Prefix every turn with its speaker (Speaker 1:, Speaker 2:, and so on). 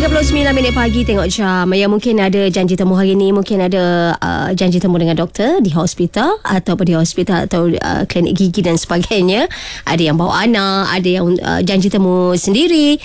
Speaker 1: 6.39 pagi tengok jam. Ya, mungkin ada janji temu hari ni, mungkin ada janji temu dengan doktor di hospital ataupun di hospital atau klinik gigi dan sebagainya. Ada yang bawa anak, ada yang janji temu sendiri.